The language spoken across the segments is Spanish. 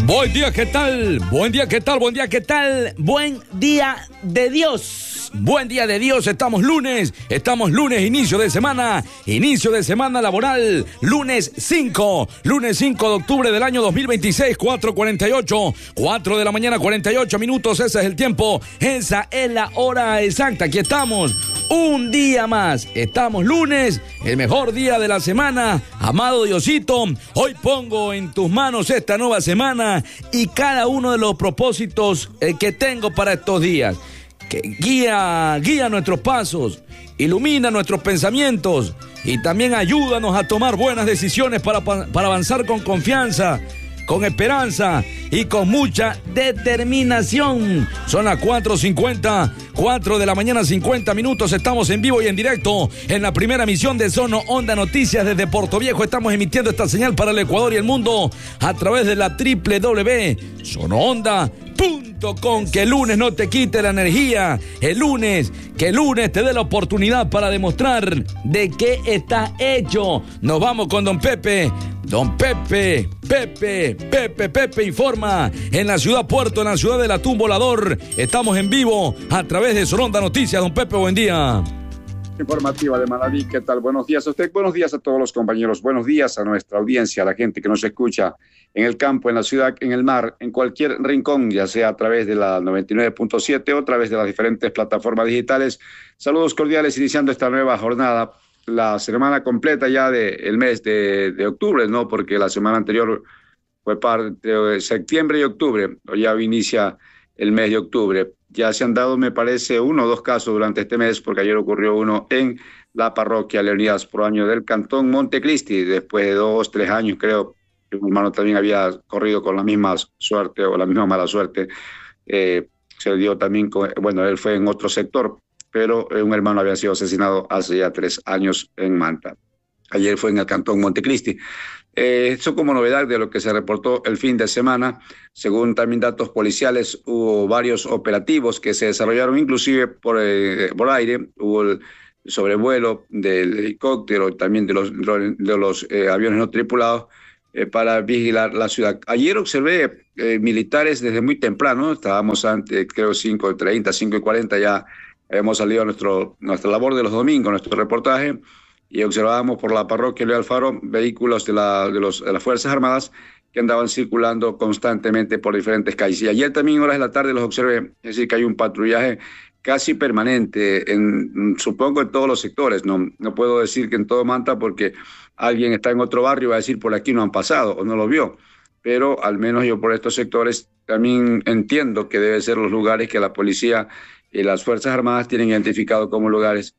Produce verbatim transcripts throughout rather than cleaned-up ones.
Buen día, ¿qué tal? Buen día, ¿qué tal? Buen día, ¿qué tal? Buen día de Dios. Buen día de Dios. Estamos lunes. Estamos lunes, inicio de semana. Inicio de semana laboral. Lunes cinco. Lunes cinco de octubre del año dos mil veintiséis. cuatro cuarenta y ocho. cuatro de la mañana, cuarenta y ocho minutos. Ese es el tiempo. Esa es la hora exacta. Aquí estamos. Un día más. Estamos lunes. El mejor día de la semana. Amado Diosito, hoy pongo en tus manos esta nueva semana y cada uno de los propósitos eh, que tengo para estos días. Que guía, guía nuestros pasos, ilumina nuestros pensamientos y también ayúdanos a tomar buenas decisiones para, para avanzar con confianza, con esperanza y con mucha determinación. Son las cuatro cincuenta, cuatro de la mañana, cincuenta minutos. Estamos en vivo y en directo en la primera emisión de Sono Onda Noticias desde Puerto Viejo. Estamos emitiendo esta señal para el Ecuador y el mundo a través de la doble u doble u doble u punto sono onda punto com. Que el lunes no te quite la energía. El lunes, que el lunes te dé la oportunidad para demostrar de qué está hecho. Nos vamos con don Pepe. Don Pepe, Pepe, Pepe, Pepe informa en la ciudad Puerto, en la ciudad del Atún Volador. Estamos en vivo a través de Sono Onda Noticias. Don Pepe, buen día. Informativa de Manabí, ¿qué tal? Buenos días a usted, buenos días a todos los compañeros, buenos días a nuestra audiencia, a la gente que nos escucha en el campo, en la ciudad, en el mar, en cualquier rincón, ya sea a través de la noventa y nueve punto siete o a través de las diferentes plataformas digitales. Saludos cordiales, iniciando esta nueva jornada, la semana completa ya del mes de, de octubre, ¿no? Porque la semana anterior fue parte de septiembre y octubre, hoy ya inicia el mes de octubre. Ya se han dado, me parece, uno o dos casos durante este mes, porque ayer ocurrió uno en la parroquia Leonidas Proaño del cantón Montecristi, después de dos, tres años, creo que mi hermano también había corrido con la misma suerte o la misma mala suerte. Eh, se dio también, con, bueno, él fue en otro sector, pero un hermano había sido asesinado hace ya tres años en Manta. Ayer fue en el cantón Montecristi. Eh, eso como novedad de lo que se reportó el fin de semana. Según también datos policiales, hubo varios operativos que se desarrollaron inclusive por, eh, por aire. Hubo el sobrevuelo del helicóptero, también de los, de los eh, aviones no tripulados eh, para vigilar la ciudad. Ayer observé eh, militares desde muy temprano. Estábamos antes, creo, cinco y treinta, cinco y cuarenta, ya hemos salido a nuestro, nuestra labor de los domingos, nuestro reportaje, y observábamos por la parroquia Leo Alfaro vehículos de, la, de, los, de las Fuerzas Armadas que andaban circulando constantemente por diferentes calles. Y ayer también, horas de la tarde, los observé, es decir, que hay un patrullaje casi permanente, en, supongo en todos los sectores. No, no puedo decir que en todo Manta, porque alguien está en otro barrio y va a decir por aquí no han pasado o no lo vio, pero al menos yo por estos sectores también entiendo que deben ser los lugares que la policía y las Fuerzas Armadas tienen identificado como lugares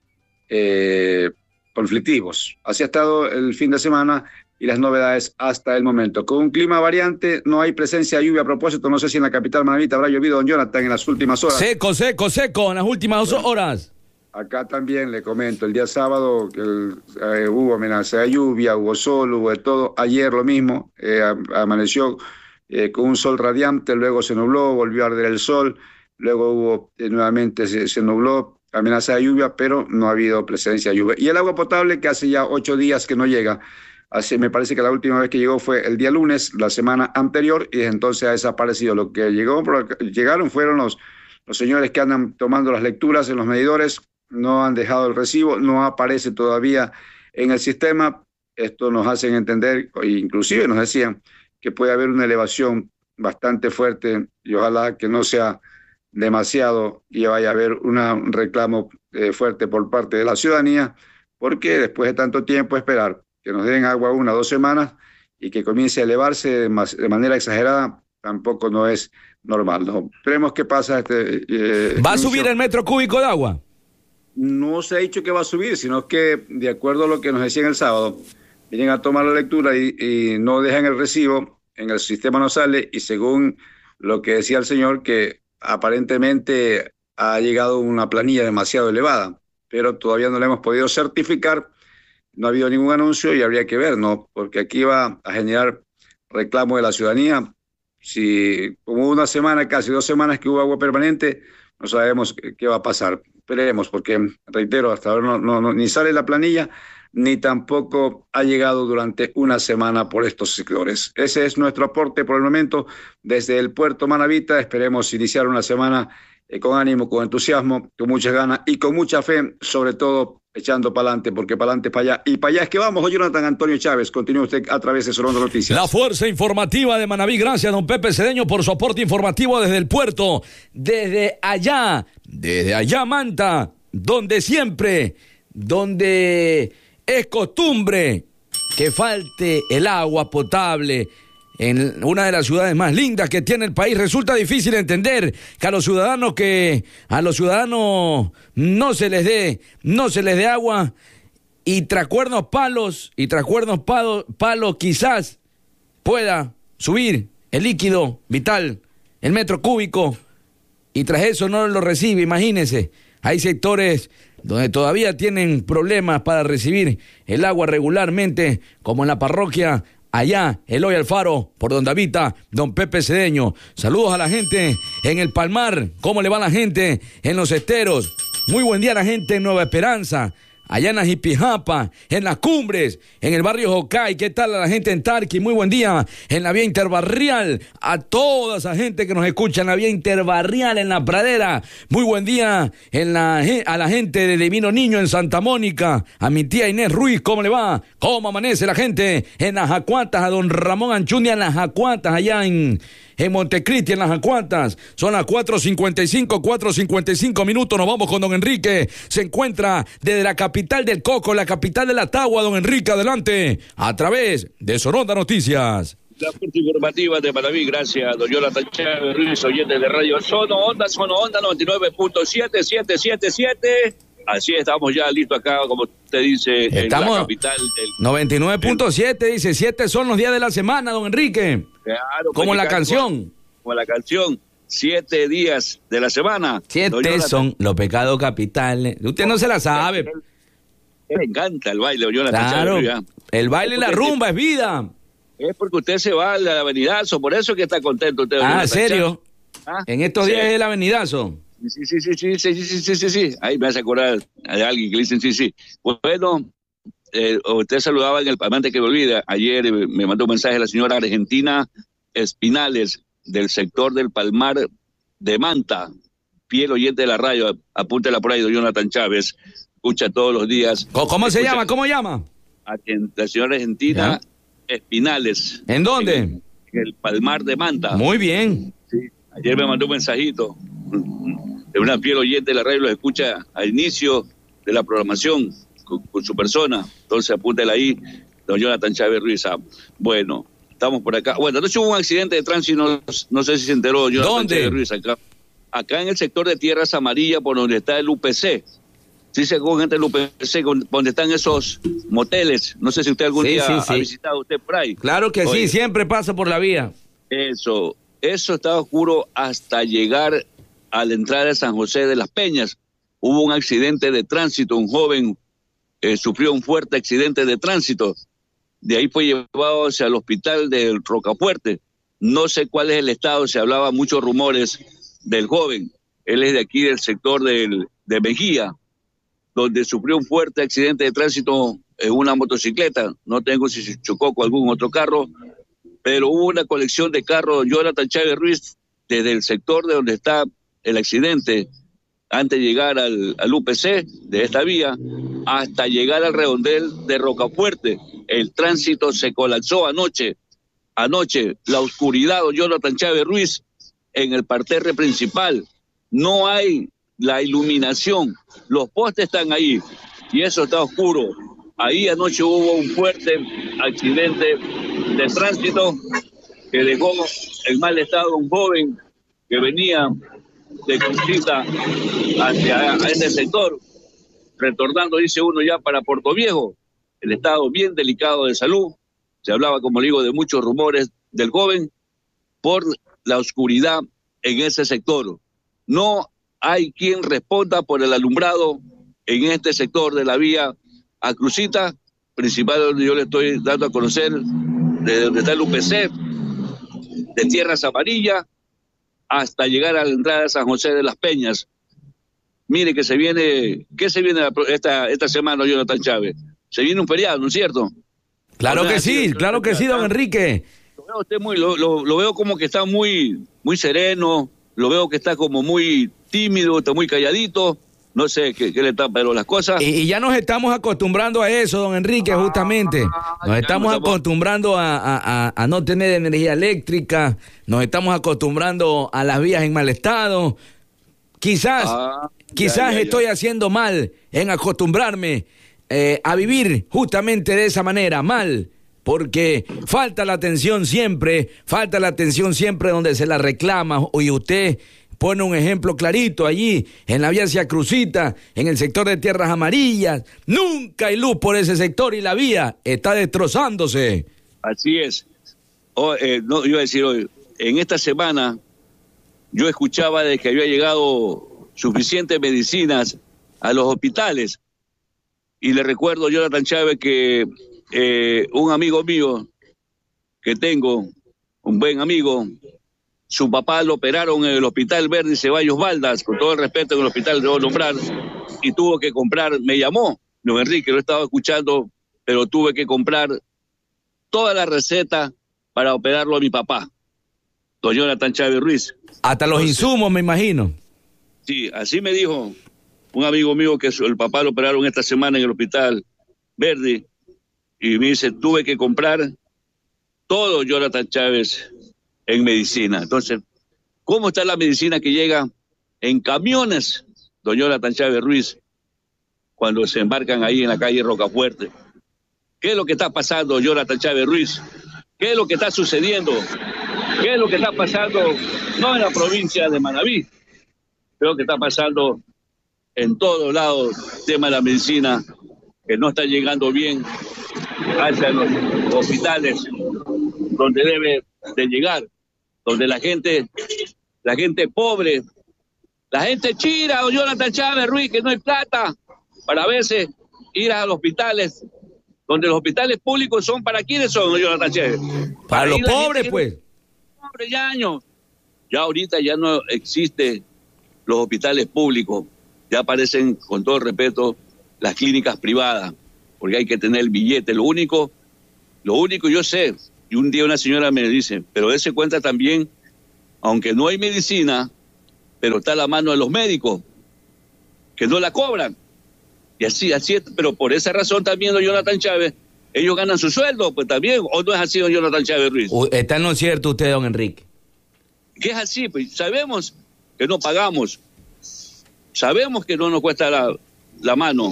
eh, conflictivos. Así ha estado el fin de semana y las novedades hasta el momento. Con un clima variante, no hay presencia de lluvia. A propósito, no sé si en la capital manavita habrá llovido, don Jonathan, en las últimas horas. Seco, seco, seco, en las últimas dos horas. Acá también le comento, el día sábado el, eh, hubo amenaza de lluvia, hubo sol, hubo de todo. Ayer lo mismo, eh, amaneció eh, con un sol radiante, luego se nubló, volvió a arder el sol, luego hubo eh, nuevamente se, se nubló, amenaza de lluvia, pero no ha habido presencia de lluvia. Y el agua potable, que hace ya ocho días que no llega. Así, me parece que la última vez que llegó fue el día lunes, la semana anterior, y desde entonces ha desaparecido. Lo que llegó, llegaron fueron los, los señores que andan tomando las lecturas en los medidores, no han dejado el recibo, no aparece todavía en el sistema. Esto nos hacen entender, inclusive nos decían, que puede haber una elevación bastante fuerte, y ojalá que no sea demasiado y vaya a haber una, un reclamo eh, fuerte por parte de la ciudadanía, porque después de tanto tiempo esperar que nos den agua una o dos semanas y que comience a elevarse de, más, de manera exagerada, tampoco no es normal, ¿no? Veremos qué pasa. Este, eh, ¿Va a subir el metro cúbico de agua? No se ha dicho que va a subir, sino que de acuerdo a lo que nos decían el sábado, vienen a tomar la lectura y, y no dejan el recibo, en el sistema no sale, y según lo que decía el señor, que aparentemente ha llegado una planilla demasiado elevada, pero todavía no la hemos podido certificar, no ha habido ningún anuncio y habría que ver, ¿no? Porque aquí va a generar reclamo de la ciudadanía. Si como una semana, casi dos semanas que hubo agua permanente, no sabemos qué va a pasar. Esperemos, porque, reitero, hasta ahora no, no, no, ni sale la planilla, ni tampoco ha llegado durante una semana por estos sectores. Ese es nuestro aporte por el momento desde el puerto Manavita. Esperemos iniciar una semana eh, con ánimo, con entusiasmo, con muchas ganas y con mucha fe, sobre todo echando para adelante, porque para adelante, para allá y para allá es que vamos. Jonathan Antonio Chávez, continúe usted a través de Sonando Noticias. La fuerza informativa de Manaví. Gracias, don Pepe Cedeño, por su aporte informativo desde el puerto, desde allá, desde allá, Manta, donde siempre, donde es costumbre que falte el agua potable. En una de las ciudades más lindas que tiene el país, resulta difícil entender que a los ciudadanos que a los ciudadanos no se les dé, no se les dé agua, y tras cuernos palos, y tras cuernos palos, palos quizás pueda subir el líquido vital, el metro cúbico, y tras eso no lo recibe. Imagínense, hay sectores donde todavía tienen problemas para recibir el agua regularmente, como en la parroquia allá, Eloy Alfaro, por donde habita don Pepe Cedeño. Saludos a la gente en el Palmar. ¿Cómo le va la gente en los esteros? Muy buen día a la gente en Nueva Esperanza, allá en Ajipijapa, en las Cumbres, en el barrio Jocay. ¿Qué tal a la gente en Tarqui? Muy buen día en la vía interbarrial, a toda esa gente que nos escucha en la vía interbarrial en la Pradera. Muy buen día en la, a la gente de Divino Niño en Santa Mónica, a mi tía Inés Ruiz. ¿Cómo le va? ¿Cómo amanece la gente en las Jacuatas? A don Ramón Anchundia en las Jacuatas, allá en... en Montecristi, en las Jacuatas. Son las cuatro cincuenta y cinco, cuatro cincuenta y cinco minutos. Nos vamos con don Enrique. Se encuentra desde la capital del Coco, la capital de la Tagua. Don Enrique, adelante, a través de Sonanda Noticias. La fuerza informativa de Manaví, gracias, don Jonathan Chávez Ruiz, oyente de Radio Sono Onda, Sono Onda noventa y nueve punto siete, siete siete siete. Así estamos ya listos acá, como usted dice, estamos en la capital del... noventa y nueve punto siete, dice, siete son los días de la semana, don Enrique. Claro. Como la canción. Como la canción, siete días de la semana. Siete son los pecados capitales. Usted no se la sabe. Le encanta el baile, don Jonathan. Claro, Chávez, el baile y la rumba es vida. Es porque usted se va al avenidazo, por eso que está contento usted. Ah, ¿en serio? ¿Ah? En estos Sí. días es el avenidazo. Sí, sí, sí, sí, sí, sí, sí, sí, sí, sí. Ahí me hace acordar de alguien que le dicen sí, sí. Bueno, eh, usted saludaba en el antes que me olvide. Ayer eh, me mandó un mensaje la señora Argentina Espinales, del sector del Palmar de Manta, fiel oyente de la radio. Apúntela por ahí, don Jonathan Chávez. Escucha todos los días. ¿Cómo, cómo se Escucha, llama? ¿Cómo llama? La señora Argentina ¿Ya? Espinales. ¿En dónde? En, en el Palmar de Manta. Muy bien. Sí. Ayer me mandó un mensajito de una fiel oyente de la radio, lo escucha al inicio de la programación con, con su persona. Entonces apúntela ahí, don Jonathan Chávez Ruiz. Bueno, estamos por acá. Bueno, entonces hubo un accidente de tránsito, no, no sé si se enteró Jonathan ¿Dónde? Chávez Ruiz acá. Acá en el sector de Tierras Amarillas, por donde está el U P C. Sí se con gente del U P C, donde están esos moteles. No sé si usted algún sí, día sí, ha sí. visitado usted por ahí. Claro que Oye, sí, siempre pasa por la vía. Eso, eso estaba oscuro hasta llegar a la entrada de San José de las Peñas. Hubo un accidente de tránsito, un joven eh, sufrió un fuerte accidente de tránsito. De ahí fue llevado hacia el hospital del Rocafuerte. No sé cuál es el estado, se hablaba muchos rumores del joven. Él es de aquí del sector del, de Mejía, donde sufrió un fuerte accidente de tránsito en una motocicleta. No tengo si se chocó con algún otro carro, pero hubo una colección de carros, Jonathan Chávez Ruiz, desde el sector de donde está el accidente, antes de llegar al, al U P C de esta vía, hasta llegar al redondel de Rocafuerte. El tránsito se colapsó anoche. Anoche, la oscuridad, Jonathan Chávez Ruiz, en el parterre principal. No hay la iluminación. Los postes están ahí y eso está oscuro. Ahí anoche hubo un fuerte accidente de tránsito que dejó en mal estado a un joven que venía de Conchita hacia a este sector, retornando, dice uno, ya para Puerto Viejo. El estado bien delicado de salud. Se hablaba, como digo, de muchos rumores del joven por la oscuridad en ese sector. No hay quien responda por el alumbrado en este sector de la vía a Crucita, principal donde yo le estoy dando a conocer, de donde está el U P C, de Tierras Amarillas, hasta llegar a la entrada de San José de las Peñas. Mire que se viene, ¿qué se viene esta, esta semana, Jonathan Chávez? se viene un feriado, ¿no es cierto? Claro que sí, claro que sí, don Enrique. Lo veo, usted muy, lo, lo, lo veo como que está muy, muy sereno, lo veo que está como muy tímido, está muy calladito. No sé qué, qué le está, pero las cosas... Y, y ya nos estamos acostumbrando a eso, don Enrique, justamente. Nos estamos acostumbrando a, a, a no tener energía eléctrica, nos estamos acostumbrando a las vías en mal estado. Quizás, ah, quizás ya, ya, estoy ya. haciendo mal en acostumbrarme eh, a vivir justamente de esa manera, mal. Porque falta la atención siempre, falta la atención siempre donde se la reclama. Y usted pone un ejemplo clarito allí, en la vía hacia Crucita, en el sector de Tierras Amarillas. Nunca hay luz por ese sector y la vía está destrozándose. Así es. Oh, eh, no, iba a decir hoy, en esta semana yo escuchaba de que había llegado suficientes medicinas a los hospitales. Y le recuerdo a Jonathan Chávez que eh, un amigo mío que tengo, un buen amigo, su papá lo operaron en el Hospital Verdi Ceballos Baldas, con todo el respeto en el hospital debo nombrar, y tuvo que comprar, me llamó, don Enrique, lo estaba escuchando, pero tuve que comprar toda la receta para operarlo a mi papá, don Jonathan Chávez Ruiz. Hasta los Entonces, insumos, me imagino. Sí, así me dijo un amigo mío que el papá lo operaron esta semana en el Hospital Verdi, y me dice, tuve que comprar todo, Jonathan Chávez, en medicina. Entonces, ¿cómo está la medicina que llega en camiones, don Jonathan Chávez Ruiz, cuando se embarcan ahí en la calle Rocafuerte? ¿Qué es lo que está pasando, Jonathan Chávez Ruiz? ¿Qué es lo que está sucediendo? ¿Qué es lo que está pasando, no en la provincia de Manabí, pero que está pasando en todos lados, el tema de la medicina, que no está llegando bien hacia los hospitales donde debe de llegar, donde la gente, la gente pobre, la gente chira, don Jonathan Chávez Ruiz, que no hay plata para a veces ir a los hospitales, donde los hospitales públicos son, ¿para quiénes son, don Jonathan Chávez? Para, para los pobres, pues. Pobres ya años. Ya ahorita ya no existen los hospitales públicos, ya aparecen, con todo el respeto, las clínicas privadas, porque hay que tener el billete. Lo único, lo único yo sé, y un día una señora me dice, pero dése cuenta también, aunque no hay medicina, pero está a la mano de los médicos, que no la cobran. Y así, así es, pero por esa razón también, don Jonathan Chávez, ellos ganan su sueldo, pues también, o no es así, don Jonathan Chávez Ruiz. Está en lo cierto usted, don Enrique. Que es así, pues sabemos que no pagamos, sabemos que no nos cuesta la, la mano,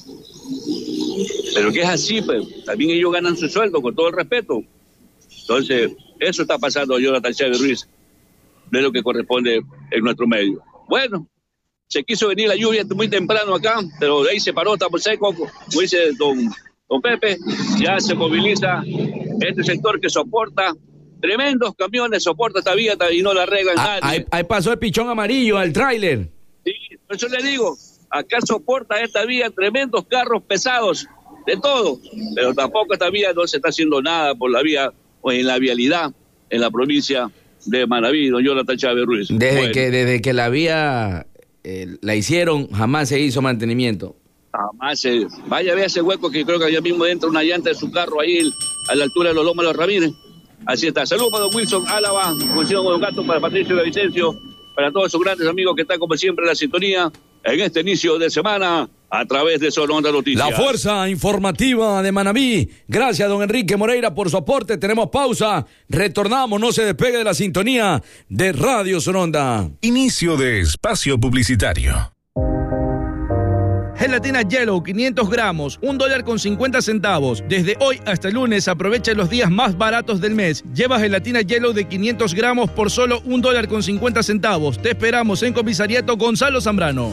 pero que es así, pues también ellos ganan su sueldo, con todo el respeto. Entonces, eso está pasando, Jonathan Chávez Ruiz, de lo que corresponde en nuestro medio. Bueno, se quiso venir la lluvia muy temprano acá, pero de ahí se paró, estamos secos, como dice don, don Pepe, ya se moviliza este sector que soporta tremendos camiones, soporta esta vía y no la arreglan nadie. Ahí, ahí pasó el pichón amarillo al tráiler. Sí, por eso le digo, acá soporta esta vía tremendos carros pesados, de todo, pero tampoco esta vía no se está haciendo nada por la vía o en la vialidad en la provincia de Manabí, don Jonathan Chávez Ruiz. Desde, bueno. que, desde que la vía eh, la hicieron, jamás se hizo mantenimiento. Jamás se... Vaya, vea ese hueco que creo que allá mismo entra una llanta de su carro ahí a la altura de los Lomas de los Ramírez. Así está. Saludos para don Wilson Álava, coincido con don Gato, para Patricio de Vicencio, para todos esos grandes amigos que están como siempre en la sintonía en este inicio de semana a través de Sonora Noticias. La fuerza informativa de Manabí. Gracias, don Enrique Moreira, por su aporte. Tenemos pausa. Retornamos. No se despegue de la sintonía de Radio Sonora. Inicio de espacio publicitario. Gelatina Yellow, quinientos gramos, un dólar con cincuenta centavos. Desde hoy hasta el lunes aprovecha los días más baratos del mes. Lleva gelatina Yellow de quinientos gramos por solo un dólar con cincuenta centavos. Te esperamos en Comisariato Gonzalo Zambrano.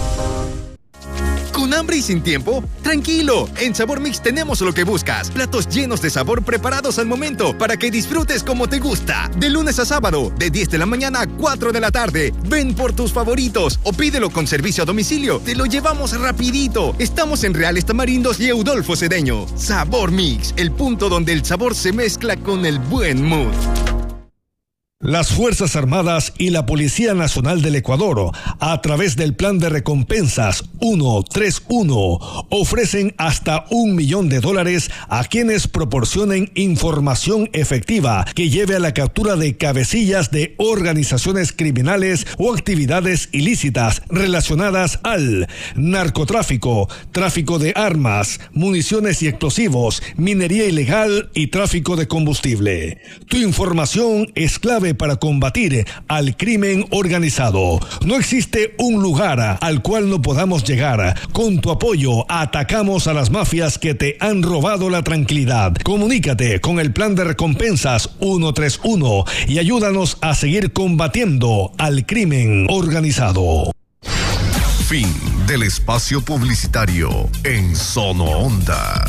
¿Con hambre y sin tiempo? ¡Tranquilo! En Sabor Mix tenemos lo que buscas. Platos llenos de sabor preparados al momento para que disfrutes como te gusta. De lunes a sábado, de diez de la mañana a cuatro de la tarde. Ven por tus favoritos o pídelo con servicio a domicilio. Te lo llevamos rapidito. Estamos en Reales Tamarindos y Eudolfo Cedeño. Sabor Mix, el punto donde el sabor se mezcla con el buen mood. Las Fuerzas Armadas y la Policía Nacional del Ecuador, a través del Plan de Recompensas ciento treinta y uno, ofrecen hasta un millón de dólares a quienes proporcionen información efectiva que lleve a la captura de cabecillas de organizaciones criminales o actividades ilícitas relacionadas al narcotráfico, tráfico de armas, municiones y explosivos, minería ilegal y tráfico de combustible. Tu información es clave para combatir al crimen organizado. No existe un lugar al cual no podamos llegar. Con tu apoyo atacamos a las mafias que te han robado la tranquilidad. Comunícate con el Plan de Recompensas ciento treinta y uno y ayúdanos a seguir combatiendo al crimen organizado. Fin del espacio publicitario en Sono Onda.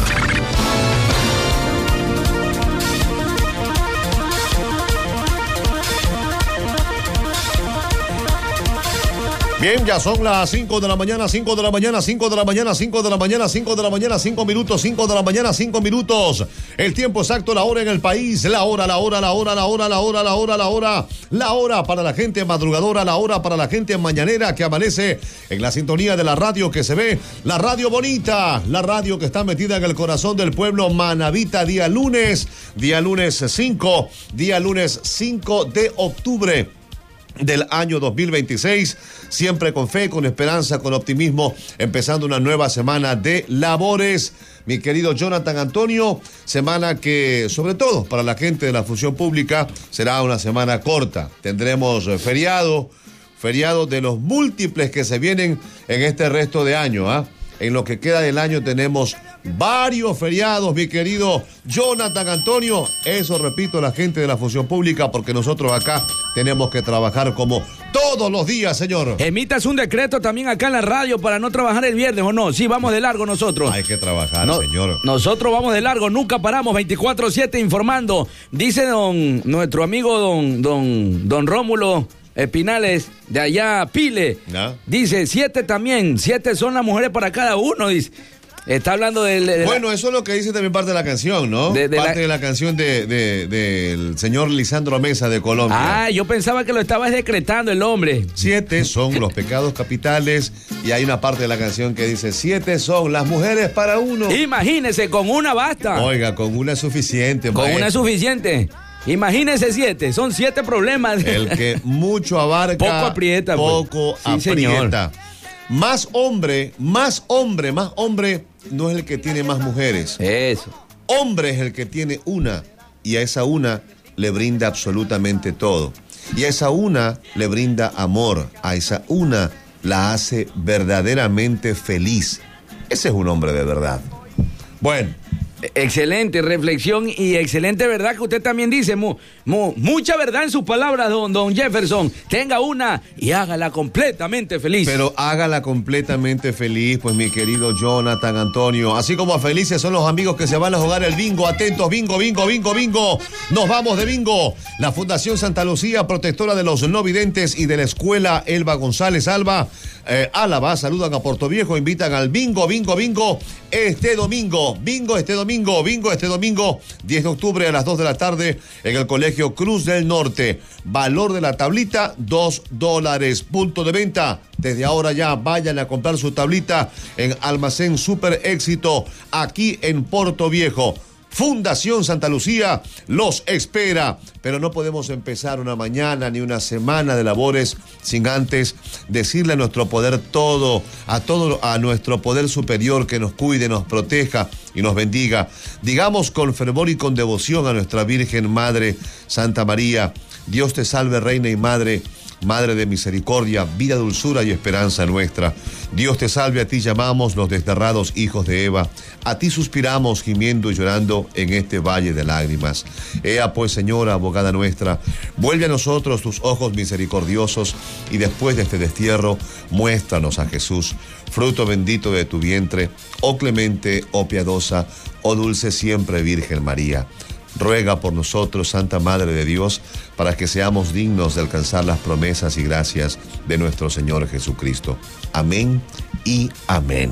Bien, ya son las cinco de la mañana, cinco de la mañana, cinco de la mañana, cinco de la mañana, cinco de la mañana, cinco minutos, cinco de la mañana, cinco minutos. El tiempo exacto, la hora en el país, la hora, la hora, la hora, la hora, la hora, la hora, la hora, la hora para la gente madrugadora, la hora para la gente mañanera que amanece en la sintonía de la radio que se ve, la radio bonita, la radio que está metida en el corazón del pueblo, Manabita, día lunes, día lunes cinco, día lunes cinco de octubre del año dos mil veintiséis, siempre con fe, con esperanza, con optimismo, empezando una nueva semana de labores. Mi querido Jonathan Antonio, semana que, sobre todo para la gente de la función pública, será una semana corta. Tendremos feriado, feriado de los múltiples que se vienen en este resto de año, ¿ah? En lo que queda del año tenemos varios feriados, mi querido Jonathan Antonio. Eso, repito, la gente de la función pública, porque nosotros acá tenemos que trabajar como todos los días, señor. Emitas un decreto también acá en la radio para no trabajar el viernes, ¿o no? Sí, vamos de largo nosotros. Hay que trabajar, no, señor. Nosotros vamos de largo, nunca paramos, veinticuatro siete informando. Dice don nuestro amigo don, don, don Rómulo Espinales, de allá, Pile. ¿No? Dice, siete también, siete son las mujeres para cada uno, dice. Está hablando del... De, de bueno, la... eso es lo que dice también parte de la canción, ¿no? De, de parte la... de la canción del de, de, de señor Lisandro Mesa de Colombia. Ah, yo pensaba que lo estabas decretando el hombre. Siete son los pecados capitales y hay una parte de la canción que dice, siete son las mujeres para uno. Imagínese, con una basta. Oiga, con una es suficiente. Con maestro. una es suficiente. Imagínense siete, son siete problemas. El que mucho abarca, poco aprieta. Poco pues. sí, aprieta. Señor. Más hombre, más hombre, más hombre no es el que tiene más mujeres. Eso. Hombre es el que tiene una y a esa una le brinda absolutamente todo. Y a esa una le brinda amor, a esa una la hace verdaderamente feliz. Ese es un hombre de verdad. Bueno. Excelente reflexión y excelente verdad que usted también dice, mu, mu, mucha verdad en sus palabras, don, don Jefferson. Tenga una y hágala completamente feliz. Pero hágala completamente feliz, pues mi querido Jonathan Antonio. Así como felices son los amigos que se van a jugar el bingo. Atentos, bingo, bingo, bingo, bingo. Nos vamos de bingo. La Fundación Santa Lucía, protectora de los no videntes, y de la Escuela Elba González Alba, eh, Álava, saludan a Puerto Viejo, invitan al bingo, bingo, bingo, este domingo. Bingo este domingo. Bingo, bingo este domingo, diez de octubre a las dos de la tarde en el Colegio Cruz del Norte. Valor de la tablita, dos dólares. Punto de venta. Desde ahora ya vayan a comprar su tablita en Almacén Super Éxito, aquí en Puerto Viejo. Fundación Santa Lucía los espera, pero no podemos empezar una mañana ni una semana de labores sin antes decirle a nuestro poder todo, a todo, a nuestro poder superior que nos cuide, nos proteja y nos bendiga. Digamos con fervor y con devoción a nuestra Virgen Madre Santa María: Dios te salve, Reina y Madre, Madre de misericordia, vida, dulzura y esperanza nuestra. Dios te salve, a ti llamamos los desterrados hijos de Eva. A ti suspiramos gimiendo y llorando en este valle de lágrimas. Ea pues, Señora, abogada nuestra, vuelve a nosotros tus ojos misericordiosos y después de este destierro, muéstranos a Jesús, fruto bendito de tu vientre, oh clemente, oh piadosa, oh dulce siempre Virgen María. Ruega por nosotros, Santa Madre de Dios, para que seamos dignos de alcanzar las promesas y gracias de nuestro Señor Jesucristo. Amén y amén.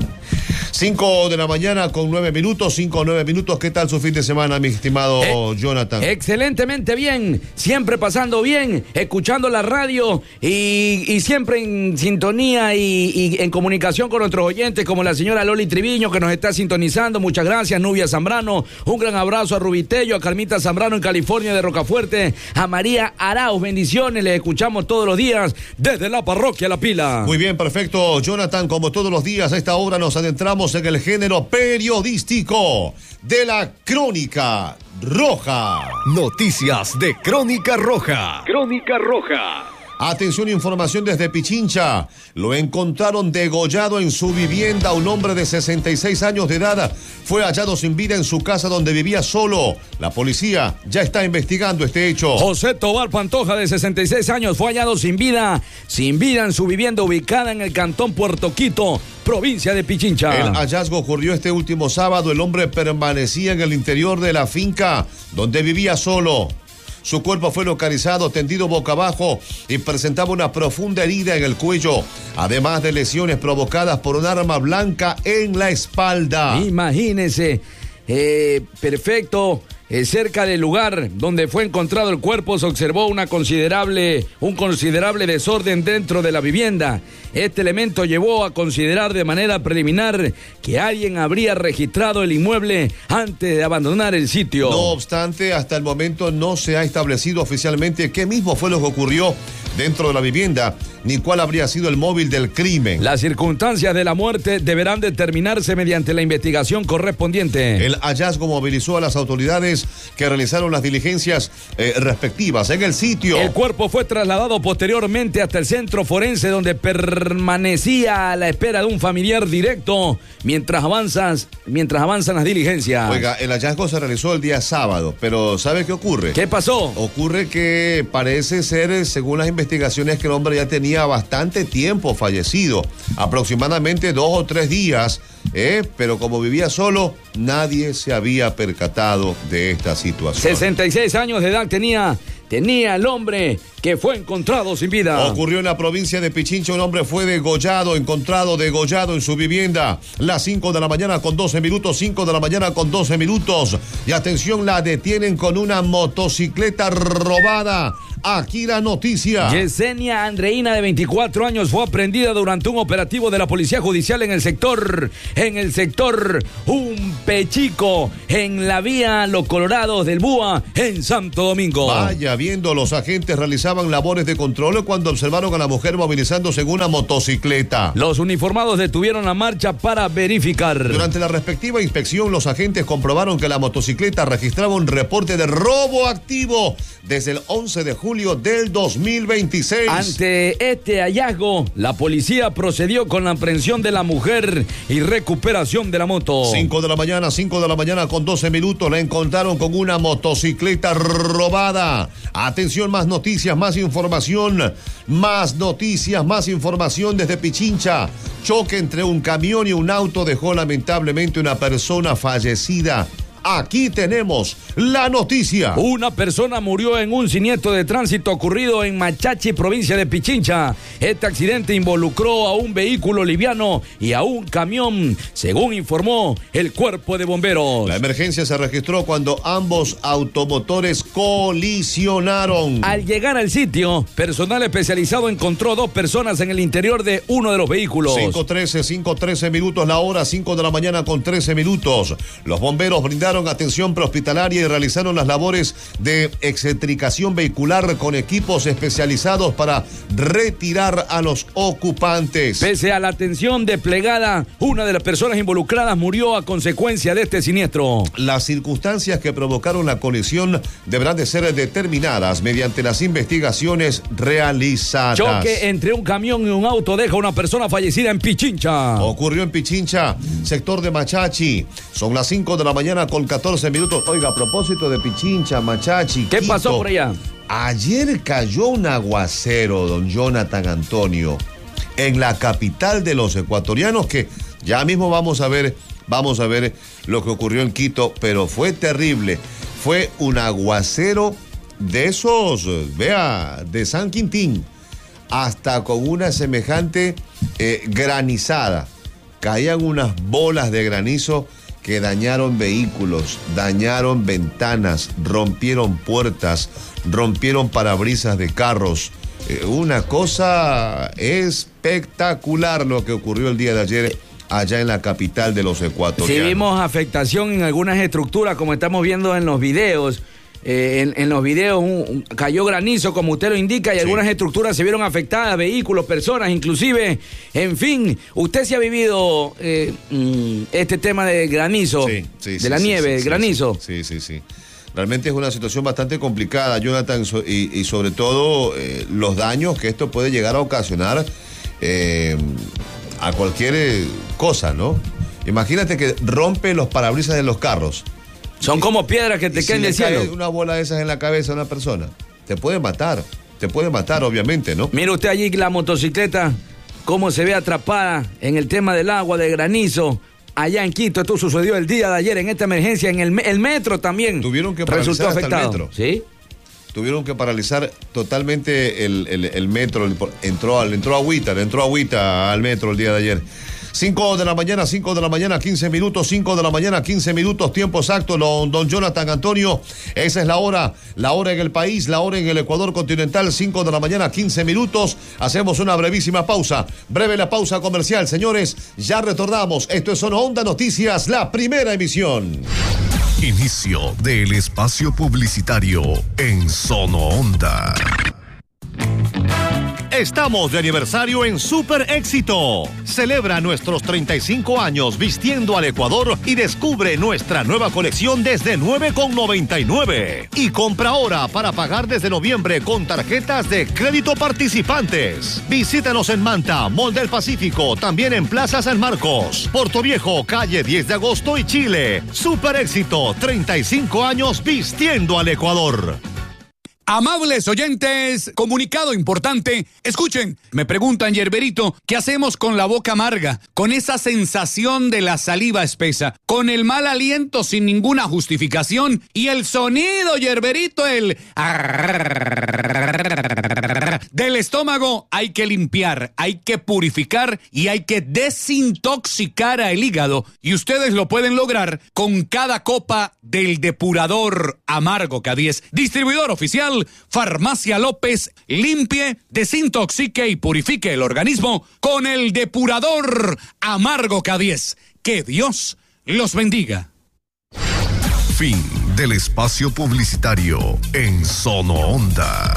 Cinco de la mañana con nueve minutos, cinco o nueve minutos. ¿Qué tal su fin de semana, mi estimado eh, Jonathan? Excelentemente bien, siempre pasando bien, escuchando la radio y, y siempre en sintonía y, y en comunicación con nuestros oyentes, como la señora Loli Triviño, que nos está sintonizando. Muchas gracias, Nubia Zambrano. Un gran abrazo a Rubitello, a Carmita Zambrano en California de Rocafuerte, a María Arauz. Bendiciones, les escuchamos todos los días desde la parroquia La Pila. Muy bien, perfecto, Jonathan. Como todos los días, a esta hora nos adentramos en el género periodístico de la Crónica Roja. Noticias de Crónica Roja. Crónica Roja. Atención, información desde Pichincha. Lo encontraron degollado en su vivienda. Un hombre de sesenta y seis años de edad fue hallado sin vida en su casa donde vivía solo. La policía ya está investigando este hecho. José Tobar Pantoja, de sesenta y seis años, fue hallado sin vida, sin vida en su vivienda ubicada en el cantón Puerto Quito, provincia de Pichincha. El hallazgo ocurrió este último sábado. El hombre permanecía en el interior de la finca donde vivía solo. Su cuerpo fue localizado tendido boca abajo y presentaba una profunda herida en el cuello, además de lesiones provocadas por un arma blanca en la espalda. Imagínense, eh, perfecto. Eh, cerca del lugar donde fue encontrado el cuerpo se observó una considerable, un considerable desorden dentro de la vivienda. Este elemento llevó a considerar de manera preliminar que alguien habría registrado el inmueble antes de abandonar el sitio. No obstante, hasta el momento no se ha establecido oficialmente qué mismo fue lo que ocurrió dentro de la vivienda, ni cuál habría sido el móvil del crimen. Las circunstancias de la muerte deberán determinarse mediante la investigación correspondiente. El hallazgo movilizó a las autoridades que realizaron las diligencias eh, respectivas en el sitio. El cuerpo fue trasladado posteriormente hasta el centro forense, donde permanecía a la espera de un familiar directo mientras avanzas, mientras avanzan las diligencias. Oiga, el hallazgo se realizó el día sábado, pero ¿sabe qué ocurre? ¿Qué pasó? Ocurre que parece ser, según las investigaciones, que el hombre ya tenía bastante tiempo fallecido, aproximadamente dos o tres días, ¿eh? Pero como vivía solo, nadie se había percatado de esta situación. sesenta y seis años de edad tenía, tenía el hombre que fue encontrado sin vida. Ocurrió en la provincia de Pichincha. Un hombre fue degollado, encontrado degollado en su vivienda. Las cinco de la mañana con doce minutos, cinco de la mañana con doce minutos. Y atención, la detienen con una motocicleta robada. Aquí la noticia. Yesenia Andreina, de veinticuatro años, fue aprehendida durante un operativo de la Policía Judicial en el sector, en el sector Un Pechico, en la vía Los Colorados del Búa, en Santo Domingo. Vaya, viendo, los agentes realizaban labores de control cuando observaron a la mujer movilizándose en una motocicleta. Los uniformados detuvieron la marcha para verificar. Durante la respectiva inspección, los agentes comprobaron que la motocicleta registraba un reporte de robo activo desde el once de julio del dos mil veintiséis. Ante este hallazgo, la policía procedió con la aprehensión de la mujer y recuperación de la moto. cinco de la mañana, cinco de la mañana con doce minutos, la encontraron con una motocicleta robada. Atención, más noticias, más información, más noticias, más información desde Pichincha. Choque entre un camión y un auto dejó lamentablemente una persona fallecida. Aquí tenemos la noticia. Una persona murió en un siniestro de tránsito ocurrido en Machachi, provincia de Pichincha. Este accidente involucró a un vehículo liviano y a un camión, según informó el cuerpo de bomberos. La emergencia se registró cuando ambos automotores colisionaron. Al llegar al sitio, personal especializado encontró dos personas en el interior de uno de los vehículos. cinco trece, cinco trece minutos la hora, cinco de la mañana con trece minutos. Los bomberos brindaron atención prehospitalaria y realizaron las labores de excentricación vehicular con equipos especializados para retirar a los ocupantes. Pese a la atención desplegada, una de las personas involucradas murió a consecuencia de este siniestro. Las circunstancias que provocaron la colisión deberán de ser determinadas mediante las investigaciones realizadas. Choque entre un camión y un auto deja una persona fallecida en Pichincha. Ocurrió en Pichincha, sector de Machachi. Son las cinco de la mañana con catorce minutos. Oiga, a propósito de Pichincha, Machachi, ¿qué Quito, pasó por allá? Ayer cayó un aguacero, don Jonathan Antonio, en la capital de los ecuatorianos, que ya mismo vamos a ver, vamos a ver lo que ocurrió en Quito, pero fue terrible. Fue un aguacero de esos, vea, de San Quintín, hasta con una semejante eh, granizada. caían unas bolas de granizo que dañaron vehículos, dañaron ventanas, rompieron puertas, rompieron parabrisas de carros. Eh, una cosa espectacular lo que ocurrió el día de ayer allá en la capital de los ecuatorianos. Sí, vimos afectación en algunas estructuras, como estamos viendo en los videos. Eh, en, en los videos un, un, cayó granizo, como usted lo indica, y sí. algunas estructuras se vieron afectadas, vehículos, personas, inclusive. En fin, usted sí ha vivido eh, este tema de granizo, sí, sí, de sí, la sí, nieve, sí, sí, granizo. Sí, sí, sí. Realmente es una situación bastante complicada, Jonathan, y, y sobre todo eh, los daños que esto puede llegar a ocasionar eh, a cualquier cosa, ¿no? Imagínate que rompe los parabrisas de los carros. Son como piedras que te caen del cielo. Si una bola de esas en la cabeza a una persona, te puede matar, te puede matar, obviamente, ¿no? Mire usted allí la motocicleta, cómo se ve atrapada en el tema del agua, de granizo. Allá en Quito, esto sucedió el día de ayer en esta emergencia, en el, el metro también. Tuvieron que paralizar hasta el metro. ¿Sí? Tuvieron que paralizar totalmente el, el, el metro. Entró, entró agüita, le entró agüita al metro el día de ayer. cinco de la mañana, cinco de la mañana, quince minutos, cinco de la mañana, quince minutos, tiempo exacto, don, don Jonathan Antonio. Esa es la hora, la hora en el país, la hora en el Ecuador continental, cinco de la mañana, quince minutos. Hacemos una brevísima pausa, breve la pausa comercial, señores. Ya retornamos. Esto es Sono Onda Noticias, la primera emisión. Inicio del espacio publicitario en Sono Onda. Estamos de aniversario en Super Éxito. Celebra nuestros treinta y cinco años vistiendo al Ecuador y descubre nuestra nueva colección desde nueve con noventa y nueve. Y compra ahora para pagar desde noviembre con tarjetas de crédito participantes. Visítanos en Manta, Mall del Pacífico, también en Plaza San Marcos, Puerto Viejo, calle diez de agosto y Chile. Super Éxito, treinta y cinco años vistiendo al Ecuador. Amables oyentes, comunicado importante. Escuchen, me preguntan, Yerberito, ¿qué hacemos con la boca amarga? Con esa sensación de la saliva espesa, con el mal aliento sin ninguna justificación y el sonido, Yerberito, el del estómago. Hay que limpiar, hay que purificar y hay que desintoxicar al hígado. Y ustedes lo pueden lograr con cada copa del depurador amargo K diez. Distribuidor oficial Farmacia López. Limpie, desintoxique y purifique el organismo con el depurador amargo K diez. Que Dios los bendiga. Fin del espacio publicitario en Sono Onda.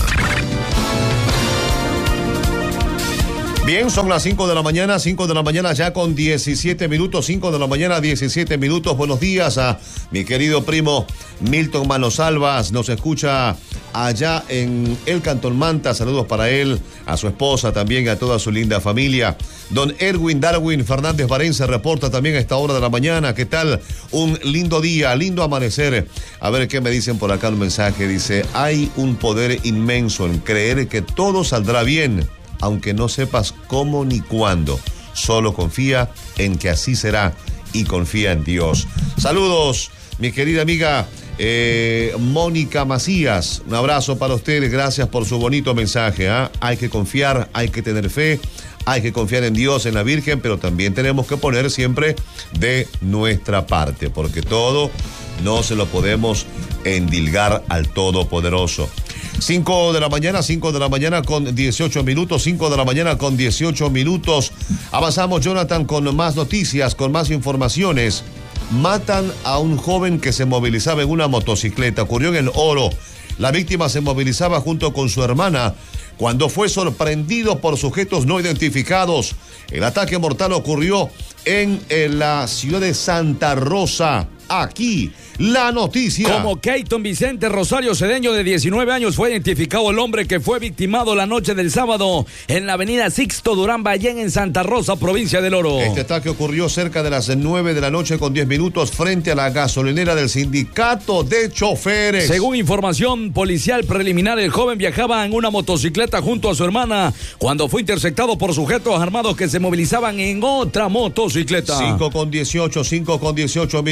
Bien, son las cinco de la mañana, cinco de la mañana ya con diecisiete minutos, cinco de la mañana, diecisiete minutos. Buenos días a mi querido primo Milton Manosalvas, nos escucha allá en el Cantón Manta. Saludos para él, a su esposa también y a toda su linda familia. Don Erwin Darwin Fernández Barén se reporta también a esta hora de la mañana. ¿Qué tal? Un lindo día, lindo amanecer. A ver qué me dicen por acá un mensaje. Dice, hay un poder inmenso en creer que todo saldrá bien, aunque no sepas cómo ni cuándo. Solo confía en que así será y confía en Dios. Saludos, mi querida amiga eh, Mónica Macías. Un abrazo para ustedes, gracias por su bonito mensaje. ¿eh? Hay que confiar, hay que tener fe, hay que confiar en Dios, en la Virgen, pero también tenemos que poner siempre de nuestra parte, porque todo no se lo podemos endilgar al Todopoderoso. cinco de la mañana, cinco de la mañana con dieciocho minutos, cinco de la mañana con dieciocho minutos. Avanzamos, Jonathan, con más noticias, con más informaciones. Matan a un joven que se movilizaba en una motocicleta. Ocurrió en El Oro. La víctima se movilizaba junto con su hermana cuando fue sorprendido por sujetos no identificados. El ataque mortal ocurrió en, en la ciudad de Santa Rosa. Aquí, la noticia. Como Keyton Vicente Rosario Cedeño, de diecinueve años, fue identificado el hombre que fue victimado la noche del sábado en la avenida Sixto Durán Ballén, en Santa Rosa, provincia del Oro. Este ataque ocurrió cerca de las nueve de la noche con diez minutos frente a la gasolinera del Sindicato de Choferes. Según información policial preliminar, el joven viajaba en una motocicleta junto a su hermana cuando fue interceptado por sujetos armados que se movilizaban en otra motocicleta. cinco con dieciocho, cinco con dieciocho minutos.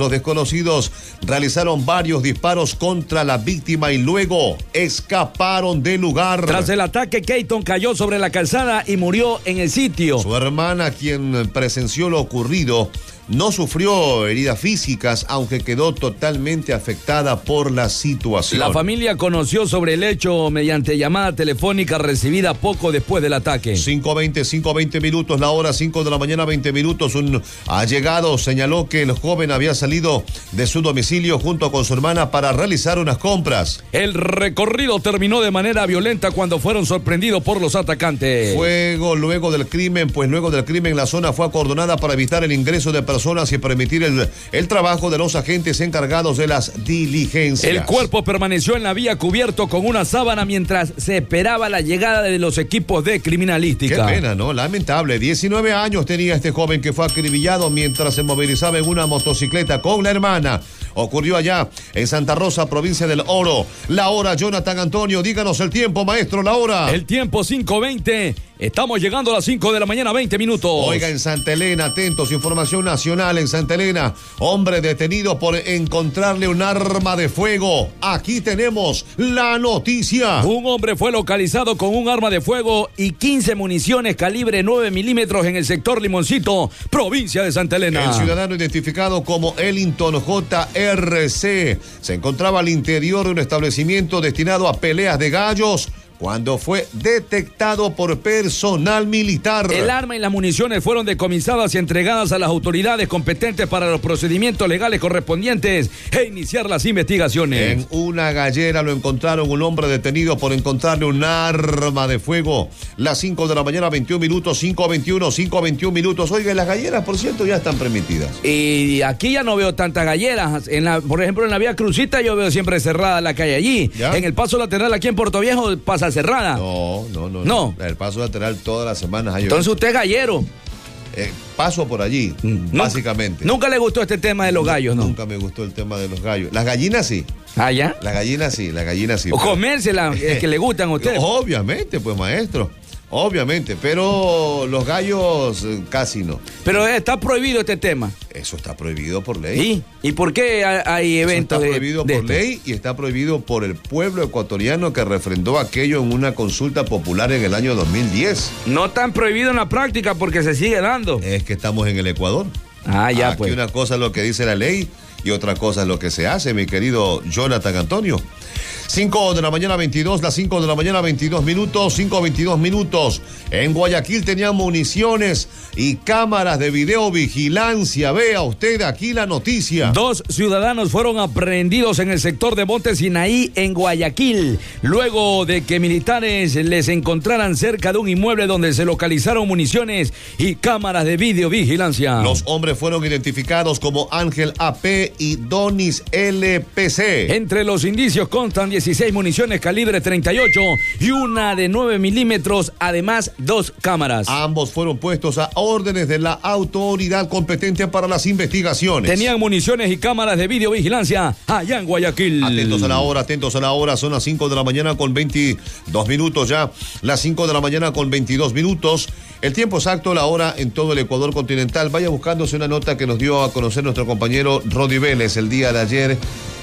los desconocidos realizaron varios disparos contra la víctima y luego escaparon del lugar. Tras el ataque, Keaton cayó sobre la calzada y murió en el sitio. Su hermana, quien presenció lo ocurrido, no sufrió heridas físicas, aunque quedó totalmente afectada por la situación. La familia conoció sobre el hecho mediante llamada telefónica recibida poco después del ataque. cinco veinte, cinco veinte minutos, la hora cinco de la mañana, veinte minutos. Un allegado señaló que el joven había salido de su domicilio junto con su hermana para realizar unas compras. El recorrido terminó de manera violenta cuando fueron sorprendidos por los atacantes. Fuego luego del crimen, pues luego del crimen la zona fue acordonada para evitar el ingreso de personas y permitir el, el trabajo de los agentes encargados de las diligencias. El cuerpo permaneció en la vía cubierto con una sábana mientras se esperaba la llegada de los equipos de criminalística. Qué pena, ¿no? Lamentable. diecinueve años tenía este joven que fue acribillado mientras se movilizaba en una motocicleta con la hermana. Ocurrió allá en Santa Rosa, provincia del Oro. La hora, Jonathan Antonio, díganos el tiempo, maestro, la hora. El tiempo cinco veinte. Estamos llegando a las cinco de la mañana, veinte minutos. Oiga, en Santa Elena, atentos, información nacional en Santa Elena. Hombre detenido por encontrarle un arma de fuego. Aquí tenemos la noticia. Un hombre fue localizado con un arma de fuego y quince municiones calibre nueve milímetros en el sector Limoncito, provincia de Santa Elena. El ciudadano identificado como Ellington J R C se encontraba al interior de un establecimiento destinado a peleas de gallos cuando fue detectado por personal militar. El arma y las municiones fueron decomisadas y entregadas a las autoridades competentes para los procedimientos legales correspondientes e iniciar las investigaciones. En una gallera lo encontraron un hombre detenido por encontrarle un arma de fuego. Las cinco de la mañana, veintiún minutos, cinco veintiuno, cinco veintiuno minutos. Oiga, las galleras, por cierto, ya están permitidas. Y aquí ya no veo tantas galleras. En la, por ejemplo, en la vía Crucita yo veo siempre cerrada la calle allí. ¿Ya? En el paso lateral aquí en Puerto Viejo pasa cerrada. No, no, no. No. no. El paso lateral todas las semanas hay. Entonces usted es gallero. Eh, paso por allí, mm. básicamente. ¿Nunca le gustó este tema de los gallos, no? Nunca me gustó el tema de los gallos. Las gallinas sí. ¿Ah, ya? Las gallinas sí, las gallinas sí. O comérselas, es que le gustan a usted. Obviamente, pues, maestro. Obviamente, pero los gallos eh, casi no. Pero está prohibido este tema. Eso está prohibido por ley. ¿Y, ¿Y por qué hay eventos Eso está de, prohibido de por esto? ley y está prohibido por el pueblo ecuatoriano que refrendó aquello en una consulta popular en el año dos mil diez. No está prohibido en la práctica porque se sigue dando. Es que estamos en el Ecuador. Ah, ya Aquí pues. una cosa es lo que dice la ley y otra cosa es lo que se hace, mi querido Jonathan Antonio. cinco de la mañana veintidós, las cinco de la mañana veintidós minutos, cinco veintidós minutos. En Guayaquil tenían municiones y cámaras de videovigilancia. Vea usted aquí la noticia. Dos ciudadanos fueron aprehendidos en el sector de Monte Sinaí, en Guayaquil, luego de que militares les encontraran cerca de un inmueble donde se localizaron municiones y cámaras de videovigilancia. Los hombres fueron identificados como Ángel A P y Donis L P C. Entre los indicios constan dieciséis municiones calibre treinta y ocho y una de nueve milímetros, además dos cámaras. Ambos fueron puestos a órdenes de la autoridad competente para las investigaciones. Tenían municiones y cámaras de videovigilancia allá en Guayaquil. Atentos a la hora, atentos a la hora, son las cinco de la mañana con veintidós minutos ya, las cinco de la mañana con veintidós minutos. El tiempo exacto, la hora en todo el Ecuador continental. Vaya buscándose una nota que nos dio a conocer nuestro compañero Rodi Vélez el día de ayer.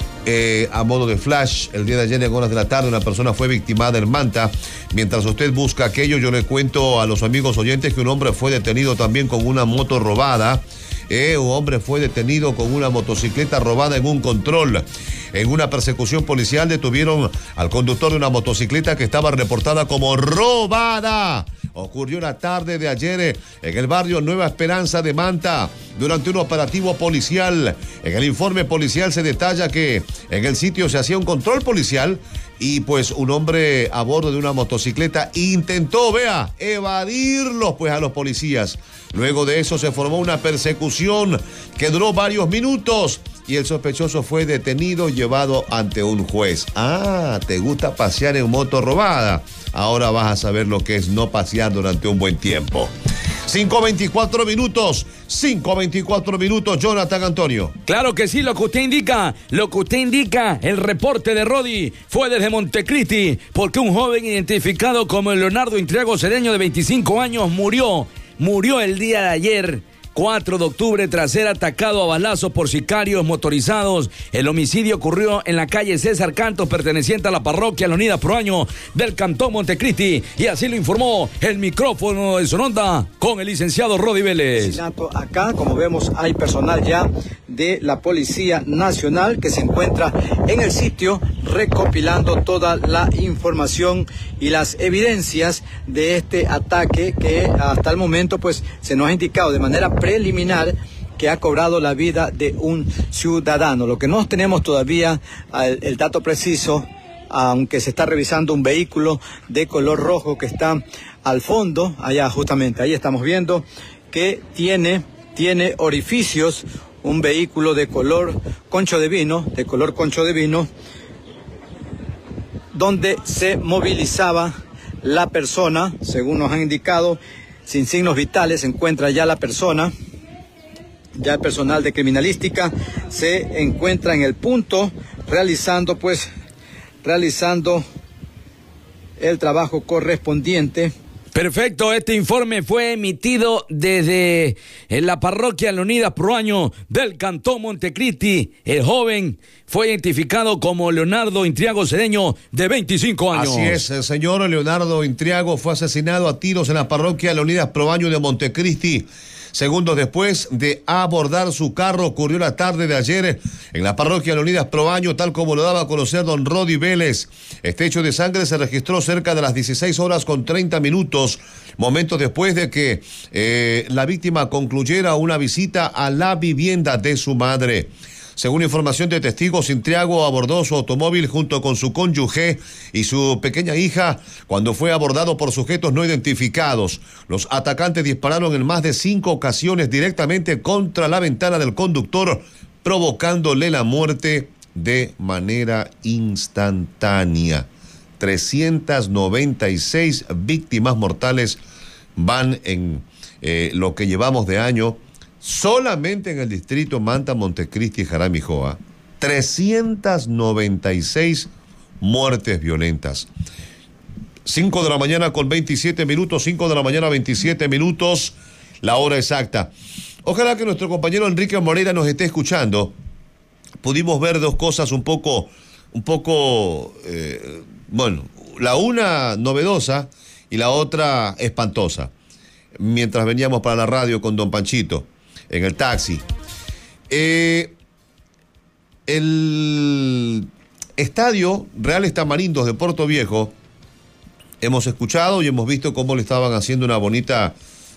Eh, a modo de flash, el día de ayer en horas de la tarde una persona fue victimada en Manta. Mientras usted busca aquello, yo le cuento a los amigos oyentes que un hombre fue detenido también con una moto robada. Eh, un hombre fue detenido con una motocicleta robada en un control. En una persecución policial detuvieron al conductor de una motocicleta que estaba reportada como robada. Ocurrió la tarde de ayer en el barrio Nueva Esperanza de Manta, durante un operativo policial. En el informe policial se detalla que en el sitio se hacía un control policial y pues un hombre a bordo de una motocicleta intentó, vea, evadirlos pues a los policías. Luego de eso se formó una persecución que duró varios minutos y el sospechoso fue detenido y llevado ante un juez. Ah, ¿te gusta pasear en moto robada? Ahora vas a saber lo que es no pasear durante un buen tiempo. cinco veinticuatro minutos, cinco veinticuatro minutos, Jonathan Antonio. Claro que sí, lo que usted indica, lo que usted indica, el reporte de Rodi fue desde Montecristi, porque un joven identificado como Leonardo Intriago Cedeño de veinticinco años murió, murió el día de ayer, cuatro de octubre, tras ser atacado a balazos por sicarios motorizados. El homicidio ocurrió en la calle César Cantos, perteneciente a la parroquia Leonidas Proaño del Cantón Montecristi, y así lo informó el micrófono de Sononda con el licenciado Rodi Vélez. Acá, como vemos, hay personal ya de la Policía Nacional que se encuentra en el sitio recopilando toda la información y las evidencias de este ataque que hasta el momento pues se nos ha indicado de manera preliminar que ha cobrado la vida de un ciudadano. Lo que no tenemos todavía el, el dato preciso, aunque se está revisando un vehículo de color rojo que está al fondo, allá justamente, ahí estamos viendo que tiene, tiene orificios, un vehículo de color concho de vino, de color concho de vino, donde se movilizaba la persona, según nos han indicado, sin signos vitales, se encuentra ya la persona, ya el personal de criminalística se encuentra en el punto realizando pues, realizando el trabajo correspondiente. Perfecto, este informe fue emitido desde la parroquia Leonidas Proaño del Cantón Montecristi. El joven fue identificado como Leonardo Intriago Cedeño, de veinticinco años. Así es, el señor Leonardo Intriago fue asesinado a tiros en la parroquia Leonidas Proaño de Montecristi. Segundos después de abordar su carro, ocurrió la tarde de ayer en la parroquia Leonidas Proaño, tal como lo daba a conocer don Rodi Vélez. Este hecho de sangre se registró cerca de las dieciséis horas con treinta minutos, momentos después de que eh, la víctima concluyera una visita a la vivienda de su madre. Según información de testigos, Intriago abordó su automóvil junto con su cónyuge y su pequeña hija cuando fue abordado por sujetos no identificados. Los atacantes dispararon en más de cinco ocasiones directamente contra la ventana del conductor, provocándole la muerte de manera instantánea. trescientas noventa y seis víctimas mortales van en eh, lo que llevamos de año. Solamente en el distrito Manta, Montecristi y Jaramijoa, trescientas noventa y seis muertes violentas. cinco de la mañana con veintisiete minutos, cinco de la mañana veintisiete minutos, la hora exacta. Ojalá que nuestro compañero Enrique Moreira nos esté escuchando. Pudimos ver dos cosas un poco, un poco, eh, bueno, la una novedosa y la otra espantosa, mientras veníamos para la radio con don Panchito en el taxi. Eh, el estadio Reales Tamarindos de Puerto Viejo, hemos escuchado y hemos visto cómo le estaban haciendo una bonita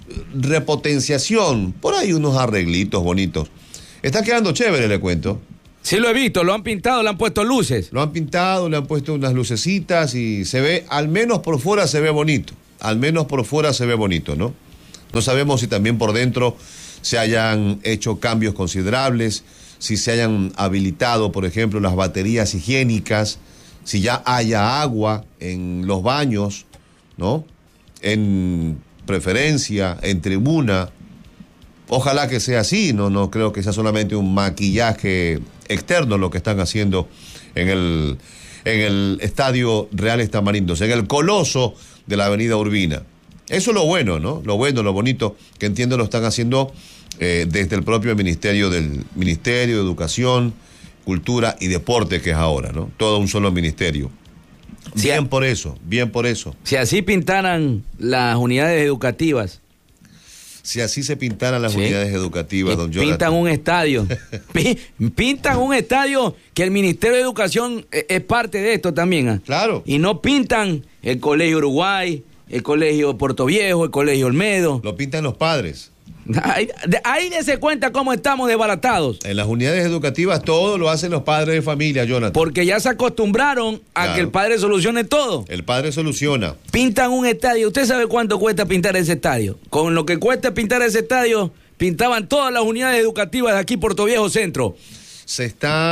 repotenciación, por ahí unos arreglitos bonitos. Está quedando chévere, le cuento. Sí, lo he visto, lo han pintado, le han puesto luces. Lo han pintado, le han puesto unas lucecitas y se ve, al menos por fuera se ve bonito. Al menos por fuera se ve bonito, ¿no? No sabemos si también por dentro se hayan hecho cambios considerables, si se hayan habilitado, por ejemplo, las baterías higiénicas, si ya haya agua en los baños, ¿no? En preferencia, en tribuna. Ojalá que sea así, no, no creo que sea solamente un maquillaje externo lo que están haciendo en el, en el Estadio Reales Tamarindos, en el coloso de la Avenida Urbina. Eso es lo bueno, ¿no? Lo bueno, lo bonito, que entiendo lo están haciendo eh, desde el propio Ministerio del Ministerio de Educación, Cultura y Deporte, que es ahora, ¿no? Todo un solo ministerio. Si bien a... por eso, bien por eso. Si así pintaran las unidades educativas. Si así se pintaran las sí. unidades educativas, don Jonathan. Pintan un estadio. Pintan un estadio que el Ministerio de Educación es parte de esto también. ¿eh? Claro. Y no pintan el Colegio Uruguay, el Colegio Puerto Viejo, el Colegio Olmedo. Lo pintan los padres. Ahí, de, ahí dése cuenta cómo estamos desbaratados. En las unidades educativas todo lo hacen los padres de familia, Jonathan. Porque ya se acostumbraron a claro. que el padre solucione todo. El padre soluciona. Pintan un estadio. ¿Usted sabe cuánto cuesta pintar ese estadio? Con lo que cuesta pintar ese estadio, pintaban todas las unidades educativas de aquí, Puerto Viejo Centro. Se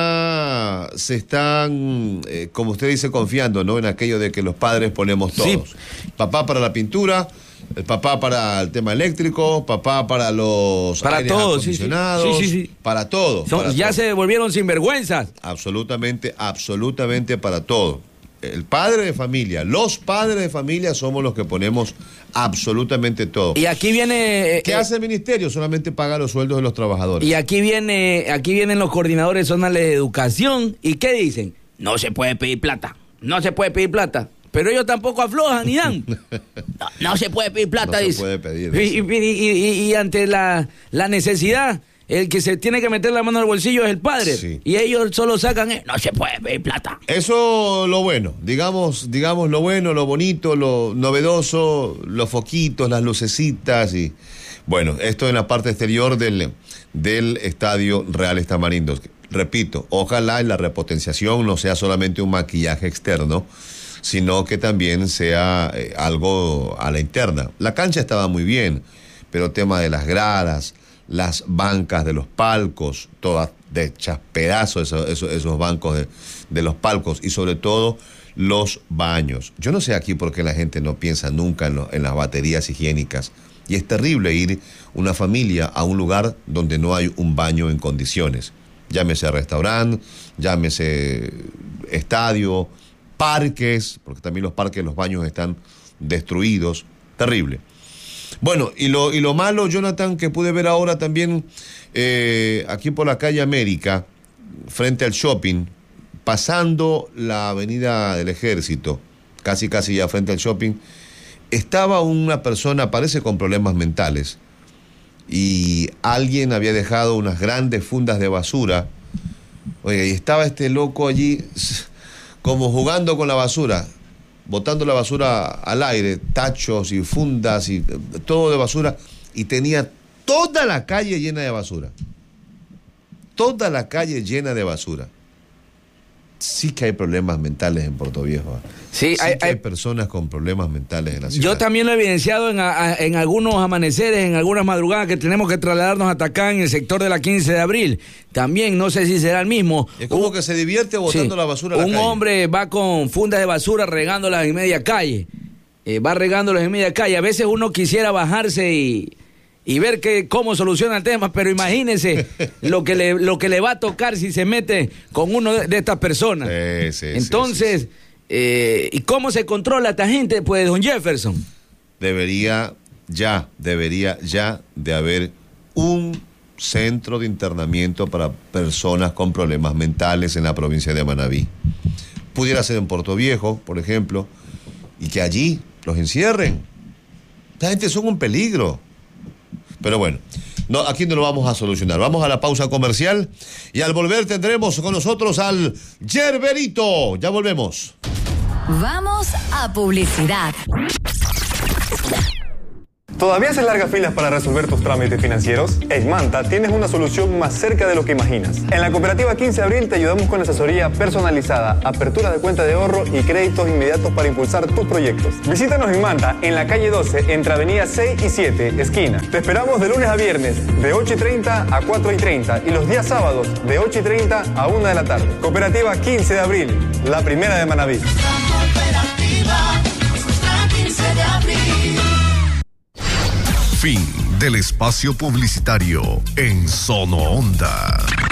está, se están, eh, como usted dice, confiando, ¿no? En aquello de que los padres ponemos todos. Sí. Papá para la pintura, el papá para el tema eléctrico, papá para los para aires todos, acondicionados, sí, sí, sí, sí. para todo. Son, para ya todo. Se volvieron sinvergüenzas. Absolutamente, absolutamente para todo. el padre de familia, los padres de familia somos los que ponemos absolutamente todo. Y aquí viene... ¿Qué eh, hace el ministerio? Solamente paga los sueldos de los trabajadores. Y aquí viene, aquí vienen los coordinadores zonales de educación. ¿Y qué dicen? No se puede pedir plata. No se puede pedir plata. Pero ellos tampoco aflojan ni dan. No, no se puede pedir plata, no dice. se puede pedir. Y, y, y, y, y ante la, la necesidad, el que se tiene que meter la mano al bolsillo es el padre. Sí. Y ellos solo sacan, eh, no se puede pedir plata. Eso lo bueno, digamos, digamos lo bueno, lo bonito, lo novedoso, los foquitos, las lucecitas y bueno, esto en la parte exterior del, del Estadio Reales Tamarindos. Repito, ojalá en la repotenciación no sea solamente un maquillaje externo, sino que también sea eh, algo a la interna. La cancha estaba muy bien, pero tema de las gradas, las bancas de los palcos, todas de hechas pedazos esos, esos, esos bancos de, de los palcos y sobre todo los baños. Yo no sé aquí por qué la gente no piensa nunca en, lo, en las baterías higiénicas y es terrible ir una familia a un lugar donde no hay un baño en condiciones. Llámese restaurante, llámese estadio, parques, porque también los parques, los baños están destruidos. Terrible. Bueno, y lo, y lo malo, Jonathan, que pude ver ahora también eh, aquí por la calle América, frente al shopping, pasando la avenida del Ejército, casi casi ya frente al shopping, estaba una persona, parece con problemas mentales, y alguien había dejado unas grandes fundas de basura. Oiga, y estaba este loco allí como jugando con la basura, botando la basura al aire, tachos y fundas y todo de basura, y tenía toda la calle llena de basura. Toda la calle llena de basura. Sí que hay problemas mentales en Puerto Viejo. Sí, sí hay, que hay, hay personas con problemas mentales en la ciudad. Yo también lo he evidenciado en, a, en algunos amaneceres, en algunas madrugadas que tenemos que trasladarnos hasta acá en el sector de la quince de abril. También, no sé si será el mismo. Es como uh, que se divierte botando sí, la basura a la un calle. Un hombre va con fundas de basura regándolas en media calle. Eh, va regándolas en media calle. A veces uno quisiera bajarse y... y ver que, cómo soluciona el tema, pero imagínense lo que le lo que le va a tocar si se mete con uno de, de estas personas. Sí, sí, Entonces, sí, sí. Eh, ¿y cómo se controla esta gente? Pues, don Jefferson. Debería ya, debería ya de haber un centro de internamiento para personas con problemas mentales en la provincia de Manabí. Pudiera ser en Puerto Viejo, por ejemplo, y que allí los encierren. Esta gente son un peligro. Pero bueno, no, aquí no lo vamos a solucionar. Vamos a la pausa comercial y al volver tendremos con nosotros al Yerberito. Ya volvemos. Vamos a publicidad. ¿Todavía haces largas filas para resolver tus trámites financieros? En Manta tienes una solución más cerca de lo que imaginas. En la cooperativa quince de abril te ayudamos con asesoría personalizada, apertura de cuenta de ahorro y créditos inmediatos para impulsar tus proyectos. Visítanos en Manta, en la calle doce, entre avenida seis y siete, esquina. Te esperamos de lunes a viernes, de ocho y treinta a cuatro y treinta, y los días sábados, de ocho y treinta a una de la tarde. Cooperativa quince de abril, la primera de Manabí. Cooperativa, nuestra quince de abril. Fin del espacio publicitario en Sono Onda.